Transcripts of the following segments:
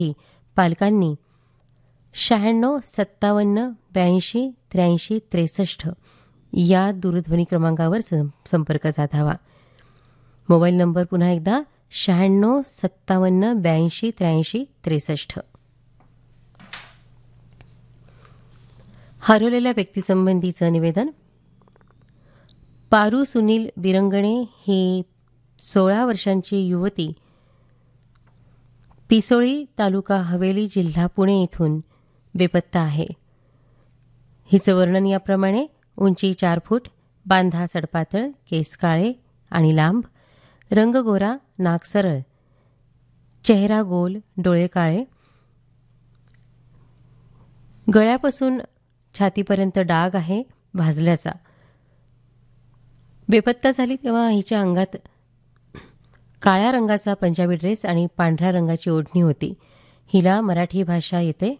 पालकांनी 9657828363 या दूरध्वनी क्रमांकावर संपर्क साधावा. मोबाईल नंबर पुन्हा एकदा 9657828363. हरवलेल्या व्यक्तीसंबंधीचं निवेदन. पारू सुनील बिरंगणे ही 16 वर्षांची युवती पिसोळी तालुका हवेली जिल्हा पुणे येथून बेपत्ता आहे. हिचं वर्णन याप्रमाणे: उंची 4 फूट, बांधा सडपातळ, केस काळे आणि लांब, रंग गोरा, नाक सरळ, चेहरा गोल, डोळे काळे, गळ्यापासून छातीपर्यंत डाग आहे भाजल्याचा. बेपत्ता झाली तेव्हा हिच्या अंगात काळ्या रंगाचा पंजाबी ड्रेस आणि पांढऱ्या रंगाची ओढणी होती. हिला मराठी भाषा येते.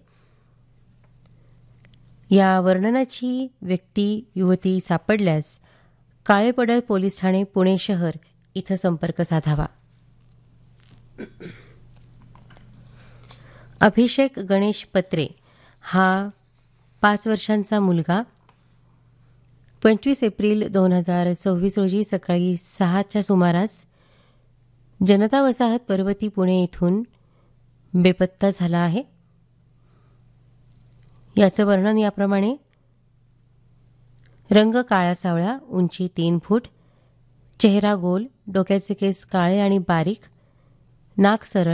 या वर्णनाची व्यक्ती युवती सापडल्यास काळेपडळ पोलीस ठाणे पुणे शहर इथं संपर्क साधावा. अभिषेक गणेश पत्रे हा 5 वर्षांचा मुलगा 25 एप्रिल 2026 रोजी सकाळी 6च्या सुमारास जनता वसाहत पर्वती पुणे येथून बेपत्ता झाला आहे. याचं वर्णन याप्रमाणे: रंग काळा सावळा, उंची 3 फूट, चेहरा गोल, डोक्याचे केस काळे आणि बारीक, नाक सरळ,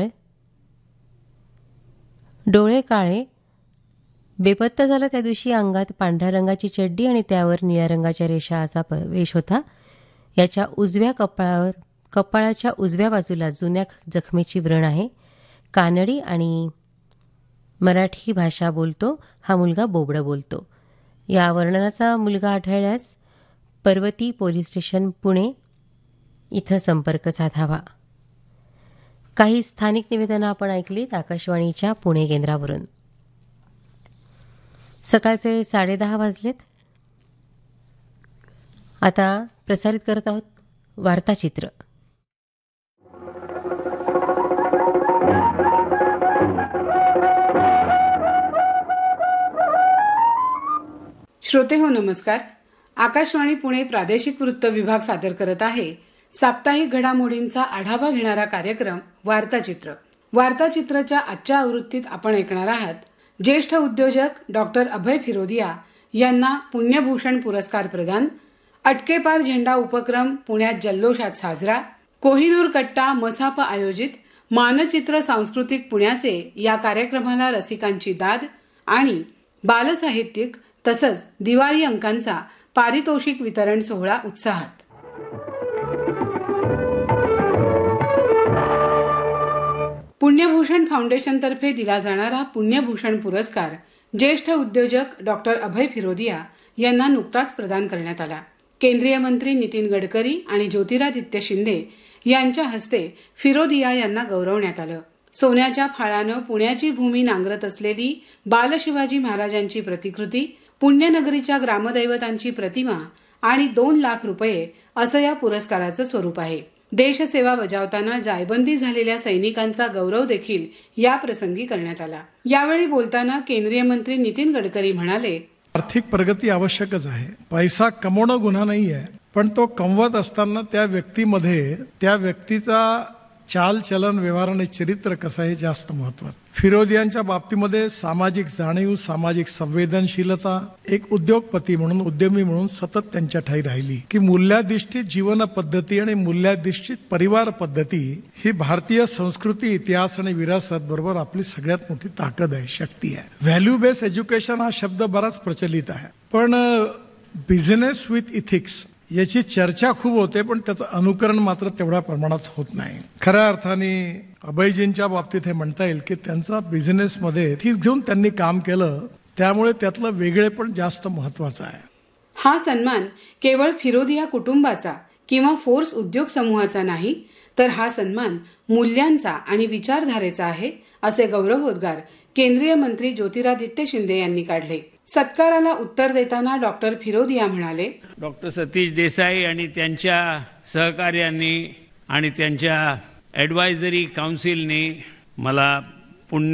डोळे काळे. बेपत्ता झाला त्या दिवशी अंगात पांढऱ्या रंगाची चड्डी आणि त्यावर निळ्या रंगाच्या रेषा असा वेश होता. याच्या कपाळाच्या उजव्या बाजूला जुन्या जखमेची व्रण आहे. कानडी आणि मराठी भाषा बोलतो. हा मुलगा बोबडं बोलतो. या वर्णनाचा मुलगा आढळल्यास पर्वती पोलीस स्टेशन पुणे इथं संपर्क साधावा. काही स्थानिक निवेदनं आपण ऐकलीत आकाशवाणीच्या पुणे केंद्रावरून. सकाळचे 10:30 वाजलेत. आता प्रसारित करत आहोत वार्ताचित्र. श्रोते हो नमस्कार. आकाशवाणी पुणे प्रादेशिक वृत्त विभाग सादर करत आहे साप्ताहिक घडामोडींचा आढावा घेणारा कार्यक्रम वार्ताचित्र. वार्ताचित्रच्या आजच्या आवृत्तीत आपण ऐकणार आहात ज्येष्ठ उद्योजक डॉक्टर अभय फिरोदिया यांना पुण्यभूषण पुरस्कार प्रदान, अटकेपार झेंडा उपक्रम पुण्यात जल्लोषात साजरा, कोहिनूर कट्टा मसाप आयोजित मानचित्र सांस्कृतिक पुण्याचे या कार्यक्रमाला रसिकांची दाद आणि बालसाहित्यिक तसंच दिवाळी अंकांचा पारितोषिक वितरण सोहळा उत्साहात. पुण्यभूषण फाउंडेशनतर्फे दिला जाणारा पुण्यभूषण पुरस्कार ज्येष्ठ उद्योजक डॉक्टर अभय फिरोदिया यांना नुकताच प्रदान करण्यात आला. केंद्रीय मंत्री नितीन गडकरी आणि ज्योतिरादित्य शिंदे यांच्या हस्ते फिरोदिया यांना गौरवण्यात आलं. सोन्याच्या फाळानं पुण्याची भूमी नांगरत असलेली बालशिवाजी महाराजांची प्रतिकृती, पुण्यनगरीच्या ग्रामदैवतांची प्रतिमा आणि 2 लाख रुपये असं या पुरस्काराचं स्वरूप आहे. देशसेवा बजावताना जायबंदी झालेल्या सैनिकांचा गौरव देखील या प्रसंगी करण्यात आला. यावेळी बोलताना केंद्रीय मंत्री नितीन गडकरी म्हणाले, आर्थिक प्रगती आवश्यकच आहे. पैसा कमवणं गुन्हा नाही आहे, पण तो कमवत असताना त्या व्यक्तीमध्ये त्या व्यक्तीचा चाल चलन व्यवहार आणि चरित्र कसं आहे जास्त महत्वाचं. फिरोदियांच्या बाबतीमध्ये सामाजिक जाणीव, सामाजिक संवेदनशीलता, एक उद्योगपती म्हणून, उद्यमी म्हणून सतत त्यांच्या ठाई राहिली की मूल्याधिष्ठित जीवन पद्धती आणि मूल्याधिष्ठित परिवार पद्धती ही भारतीय संस्कृती, इतिहास आणि विरासत बरोबर आपली सगळ्यात मोठी ताकद आहे, शक्ती आहे. व्हॅल्यू बेस्ड एज्युकेशन हा शब्द बराच प्रचलित आहे, पण बिझनेस विथ इथिक्स याची चर्चा खूप होते, पण त्याचं अनुकरण मात्र तेवढ्या प्रमाणात होत नाही. खऱ्या अर्थाने अभयजींच्या बाबतीत हे म्हणता येईल की त्यांचा बिझनेसमध्ये इथिक्स घेऊन त्यांनी काम केलं, त्यामुळे त्यातलं वेगळेपण जास्त महत्वाचं आहे. हा सन्मान केवळ फिरोदिया कुटुंबाचा किंवा फोर्स उद्योग समूहाचा नाही, तर हा सन्मान मूल्यांचा आणि विचारधारेचा आहे, असे गौरवोद्गार केंद्रीय मंत्री ज्योतिरादित्य शिंदे यांनी काढले. सत्काराला उत्तर देताना डॉक्टर फिरोदिया म्हणाले, डॉक्टर सतीश देसाई आणि त्यांच्या सहकार्यांनी आणि त्यांच्या ॲडवायझरी काउन्सिलने मला